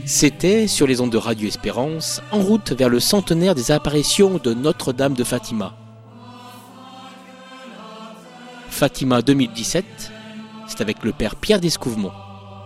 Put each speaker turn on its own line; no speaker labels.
C'était sur les ondes de Radio Espérance, en route vers le centenaire des apparitions de Notre-Dame de Fatima. Fatima 2017, c'est avec le père Pierre Descouvemont.